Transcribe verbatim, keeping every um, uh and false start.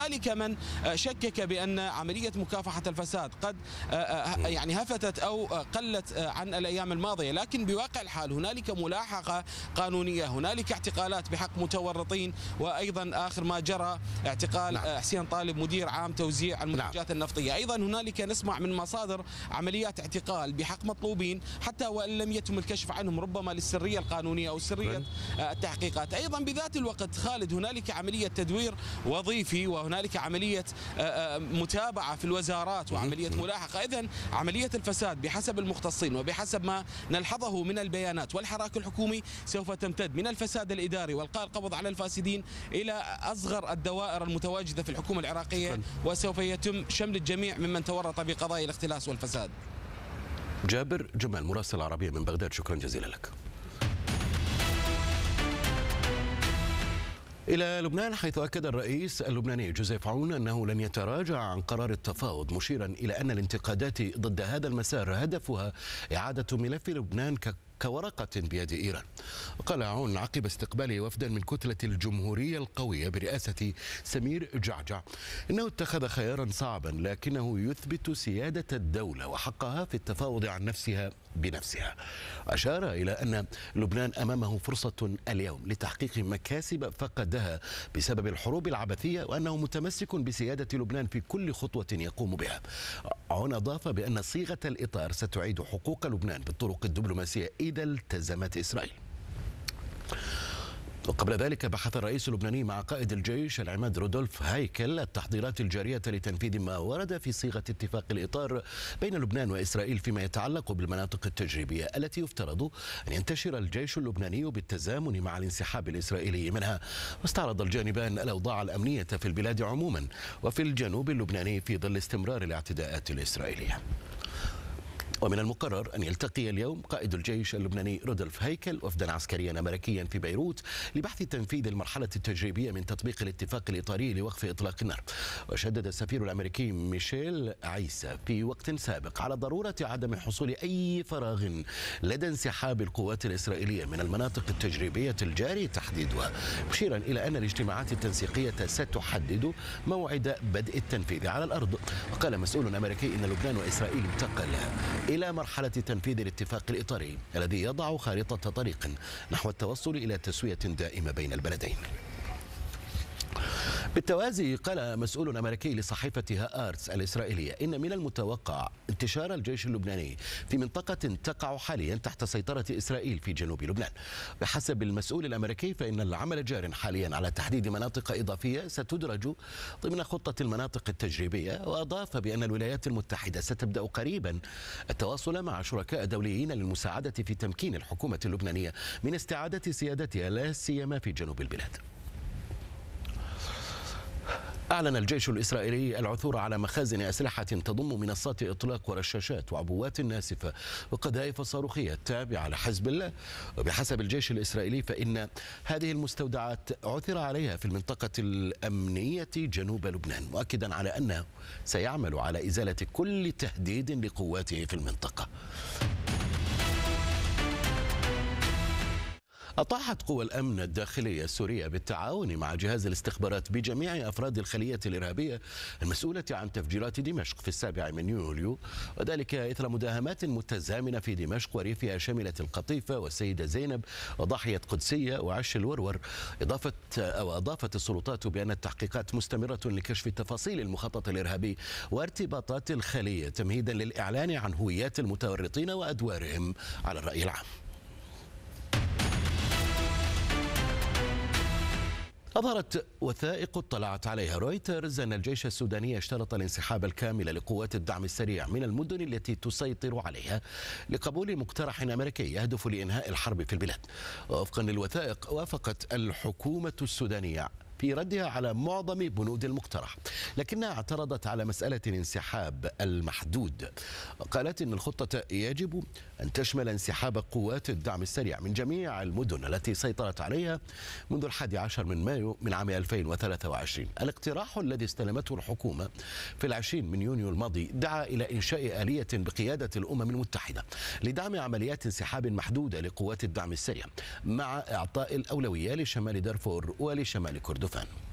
هنالك من شكك بأن عملية مكافحة الفساد قد يعني هفتت أو قلت عن الأيام الماضية، لكن بواقع الحال هنالك ملاحقة قانونية، هنالك اعتقالات بحق متورطين، وأيضا آخر ما جرى اعتقال نعم. حسين طالب مدير عام توزيع المنتجات نعم. النفطية. أيضا هنالك نسمع من مصادر عمليات اعتقال بحق مطلوبين حتى وإن لم يتم الكشف عنهم، ربما للسرية القانونية أو سرية التحقيقات. أيضا بذات الوقت خالد هنالك عملية تدوير وظيفي، وهنالك عملية متابعة في الوزارات وعملية ملاحقة. إذن عملية الفساد بحسب المختصين وبحسب ما نلحظه من البيانات والحراك الحكومي سوف تمتد من الفساد الإداري والقاء القبض على الفاسدين إلى أصغر الدوائر المتواجدة في الحكومة العراقية، وسوف يتم شمل الجميع ممن تورط بقضايا الاختلاس والفساد. جابر جمال، مراسل العربية من بغداد، شكرا جزيلا لك. إلى لبنان، حيث أكد الرئيس اللبناني جوزيف عون أنه لن يتراجع عن قرار التفاوض، مشيرا إلى أن الانتقادات ضد هذا المسار هدفها إعادة ملف لبنان كورقة بيد إيران. وقال عون عقب استقباله وفدا من كتلة الجمهورية القوية برئاسة سمير جعجع إنه اتخذ خيارا صعبا لكنه يثبت سيادة الدولة وحقها في التفاوض عن نفسها بنفسها. أشار إلى أن لبنان أمامه فرصة اليوم لتحقيق مكاسب فقدها بسبب الحروب العبثية، وأنه متمسك بسيادة لبنان في كل خطوة يقوم بها. عون أضاف بأن صيغة الإطار ستعيد حقوق لبنان بالطرق الدبلوماسية إذا التزمت إسرائيل. وقبل ذلك بحث الرئيس اللبناني مع قائد الجيش العماد رودولف هايكل التحضيرات الجارية لتنفيذ ما ورد في صيغة اتفاق الإطار بين لبنان وإسرائيل فيما يتعلق بالمناطق التجريبية التي يفترض أن ينتشر الجيش اللبناني بالتزامن مع الانسحاب الإسرائيلي منها. واستعرض الجانبان الأوضاع الأمنية في البلاد عموما وفي الجنوب اللبناني في ظل استمرار الاعتداءات الإسرائيلية. ومن المقرر أن يلتقي اليوم قائد الجيش اللبناني رودولف هايكل وفدا عسكريا أمريكيا في بيروت لبحث تنفيذ المرحلة التجريبية من تطبيق الاتفاق الإطاري لوقف إطلاق النار. وشدد السفير الأمريكي ميشيل عيسى في وقت سابق على ضرورة عدم حصول أي فراغ لدى انسحاب القوات الإسرائيلية من المناطق التجريبية الجاري تحديدها، مشيرا إلى أن الاجتماعات التنسيقية ستحدد موعد بدء التنفيذ على الأرض. وقال مسؤول أمريكي إن لبنان وإسرائيل انتقلا إلى مرحلة تنفيذ الاتفاق الإطاري الذي يضع خارطة طريق نحو التوصل إلى تسوية دائمة بين البلدين. بالتوازي قال مسؤول أمريكي لصحيفة هآرتس الإسرائيلية إن من المتوقع انتشار الجيش اللبناني في منطقة تقع حاليا تحت سيطرة إسرائيل في جنوب لبنان. بحسب المسؤول الأمريكي فإن العمل جار حاليا على تحديد مناطق إضافية ستدرج ضمن خطة المناطق التجريبية. وأضاف بأن الولايات المتحدة ستبدأ قريبا التواصل مع شركاء دوليين للمساعدة في تمكين الحكومة اللبنانية من استعادة سيادتها لا سيما في جنوب البلاد. أعلن الجيش الإسرائيلي العثور على مخازن أسلحة تضم منصات إطلاق ورشاشات وعبوات ناسفة وقذائف صاروخية تابعة لحزب الله. وبحسب الجيش الإسرائيلي فإن هذه المستودعات عثر عليها في المنطقة الأمنية جنوب لبنان، مؤكدا على أنه سيعمل على إزالة كل تهديد لقواته في المنطقة. أطاحت قوى الأمن الداخلية السورية بالتعاون مع جهاز الاستخبارات بجميع أفراد الخلية الإرهابية المسؤولة عن تفجيرات دمشق في السابع من يوليو، وذلك إثر مداهمات متزامنة في دمشق وريفها شملت القطيفة والسيدة زينب وضاحية قدسية وعش الورور. إضافة أو أضافت السلطات بأن التحقيقات مستمرة لكشف تفاصيل المخطط الإرهابي وارتباطات الخلية تمهيدا للإعلان عن هويات المتورطين وأدوارهم على الرأي العام. أظهرت وثائق اطلعت عليها رويترز أن الجيش السوداني اشترط الانسحاب الكامل لقوات الدعم السريع من المدن التي تسيطر عليها لقبول مقترح أمريكي يهدف لإنهاء الحرب في البلاد. ووفقا للوثائق وافقت الحكومة السودانية في ردها على معظم بنود المقترح، لكنها اعترضت على مسألة الانسحاب المحدود. وقالت إن الخطة يجب أن تشمل انسحاب قوات الدعم السريع من جميع المدن التي سيطرت عليها منذ الحادي عشر من مايو من عام ألفين وثلاثة وعشرين. الاقتراح الذي استلمته الحكومة في العشرين من يونيو الماضي دعا إلى إنشاء آلية بقيادة الأمم المتحدة لدعم عمليات انسحاب محدودة لقوات الدعم السريع مع إعطاء الأولوية لشمال دارفور ولشمال كردفان.